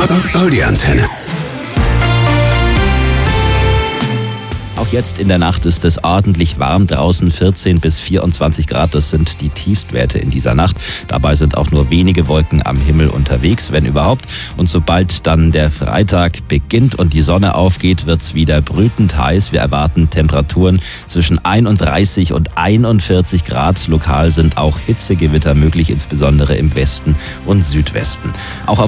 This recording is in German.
Audio-Antenne. Auch jetzt in der Nacht ist es ordentlich warm draußen, 14 bis 24 Grad, das sind die Tiefstwerte in dieser Nacht. Dabei sind auch nur wenige Wolken am Himmel unterwegs, wenn überhaupt. Und sobald dann der Freitag beginnt und die Sonne aufgeht, wird es wieder brütend heiß. Wir erwarten Temperaturen zwischen 31 und 41 Grad. Lokal sind auch Hitzegewitter möglich, insbesondere im Westen und Südwesten. Auch